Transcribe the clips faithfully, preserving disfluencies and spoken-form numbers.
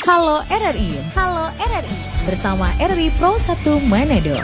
Halo R R I. Halo R R I. Bersama R R I Pro satu Manado.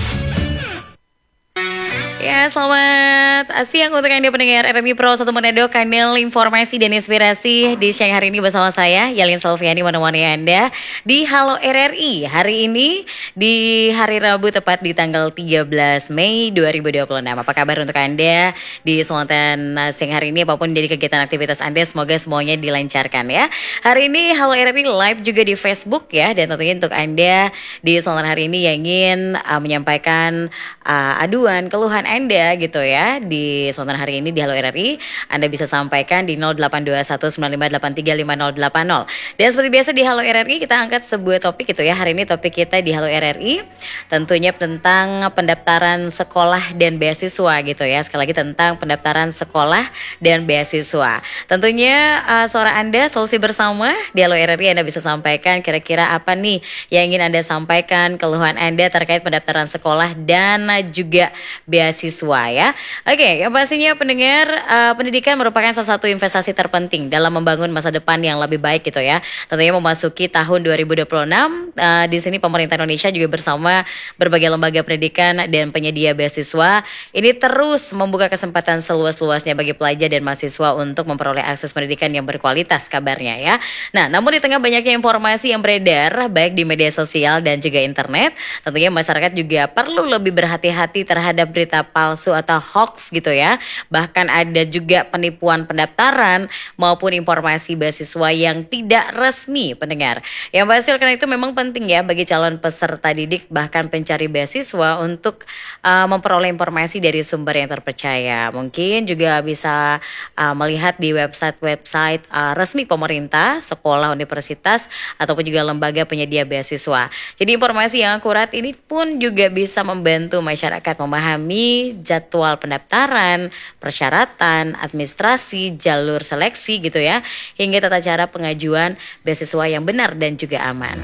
Ya, selamat siang untuk Anda pendengar R R I Pro satu Manado, kanal informasi dan inspirasi di siang hari ini bersama saya, Yalin Salviani, menemani Anda di Halo R R I. Hari ini di hari Rabu, tepat di tanggal tiga belas Mei dua ribu dua puluh enam. Apa kabar untuk Anda di Selatan siang hari ini, apapun dari kegiatan aktivitas Anda, semoga semuanya dilancarkan ya. Hari ini Halo R R I live juga di Facebook ya, dan tentunya untuk Anda di Selatan hari ini yang ingin uh, menyampaikan uh, aduan, keluhan Anda gitu ya di Selatan hari ini di Halo R R I, Anda bisa sampaikan di nol delapan dua satu sembilan lima delapan tiga lima nol delapan nol. Dan seperti biasa di Halo R R I kita angkat sebuah topik gitu ya. Hari ini topik kita di Halo R R I tentunya tentang pendaftaran sekolah dan beasiswa gitu ya. Sekali lagi tentang pendaftaran sekolah dan beasiswa. Tentunya uh, suara Anda solusi bersama di Halo R R I, Anda bisa sampaikan kira-kira apa nih yang ingin Anda sampaikan, keluhan Anda terkait pendaftaran sekolah dan juga beasiswa ya. Oke, yang pastinya pendengar, uh, pendidikan merupakan salah satu investasi terpenting dalam membangun masa depan yang lebih baik gitu ya. Tentunya memasuki tahun dua ribu dua puluh enam, uh, di sini pemerintah Indonesia juga bersama berbagai lembaga pendidikan dan penyedia beasiswa ini terus membuka kesempatan seluas-luasnya bagi pelajar dan mahasiswa untuk memperoleh akses pendidikan yang berkualitas kabarnya ya. Nah, namun di tengah banyaknya informasi yang beredar baik di media sosial dan juga internet, tentunya masyarakat juga perlu lebih berhati-hati terhadap berita palsu atau hoax gitu ya. Bahkan ada juga penipuan pendaftaran maupun informasi beasiswa yang tidak resmi pendengar. Yang pasti karena itu memang penting ya bagi calon peserta didik bahkan pencari beasiswa untuk uh, memperoleh informasi dari sumber yang terpercaya. Mungkin juga bisa uh, melihat di website-website uh, resmi pemerintah, sekolah, universitas ataupun juga lembaga penyedia beasiswa. Jadi informasi yang akurat ini pun juga bisa membantu masyarakat memahami jadwal pendaftaran, persyaratan, administrasi, jalur seleksi gitu ya, hingga tata cara pengajuan beasiswa yang benar dan juga aman.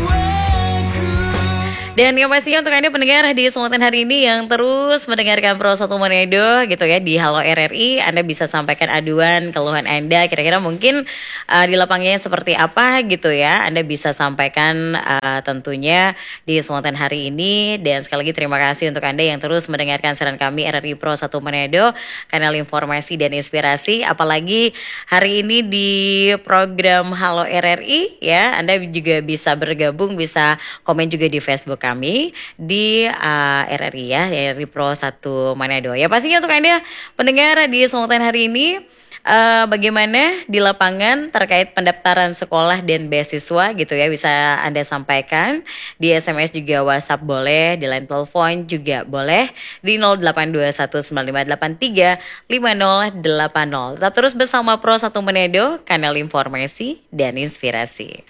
Dan yang pastinya untuk Anda pendengar di Selatan hari ini yang terus mendengarkan Pro satu Manado gitu ya di Halo R R I, Anda bisa sampaikan aduan, keluhan Anda, kira-kira mungkin uh, di lapangnya seperti apa gitu ya. Anda bisa sampaikan uh, tentunya di Selatan hari ini. Dan sekali lagi terima kasih untuk Anda yang terus mendengarkan siaran kami R R I Pro satu Manado, kanal informasi dan inspirasi. Apalagi hari ini di program Halo R R I ya, Anda juga bisa bergabung, bisa komen juga di Facebook kami di uh, R R I ya, R R I Pro satu Manado. Ya pastinya untuk Anda pendengar di Selatan hari ini, uh, bagaimana di lapangan terkait pendaftaran sekolah dan beasiswa gitu ya, bisa Anda sampaikan di S M S juga, WhatsApp boleh, di line telepon juga boleh di nol delapan dua satu sembilan lima delapan tiga lima nol delapan nol. Tetap terus bersama Pro satu Manado, kanal informasi dan inspirasi.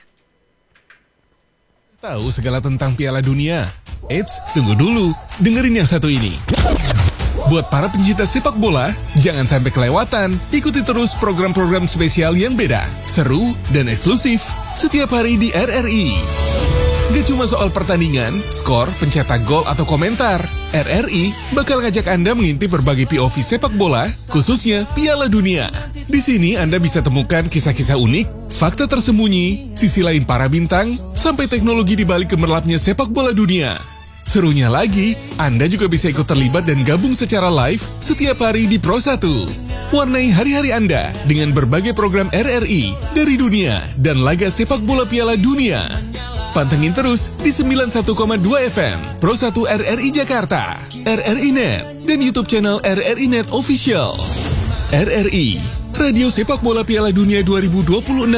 Tahu segala tentang Piala Dunia? Eits, tunggu dulu, dengerin yang satu ini. Buat para pencinta sepak bola, jangan sampai kelewatan. Ikuti terus program-program spesial yang beda, seru, dan eksklusif setiap hari di R R I. Gak cuma soal pertandingan, skor, pencetak gol, atau komentar. R R I bakal ngajak Anda mengintip berbagai P O V sepak bola, khususnya Piala Dunia. Di sini Anda bisa temukan kisah-kisah unik, fakta tersembunyi, sisi lain para bintang, sampai teknologi di balik gemerlapnya sepak bola dunia. Serunya lagi, Anda juga bisa ikut terlibat dan gabung secara live setiap hari di Pro satu. Warnai hari-hari Anda dengan berbagai program R R I dari dunia dan laga sepak bola Piala Dunia. Pantengin terus di sembilan puluh satu koma dua F M Pro satu R R I Jakarta, R R I Net, dan YouTube channel R R I Net Official. R R I, Radio Sepak Bola Piala Dunia dua ribu dua puluh enam.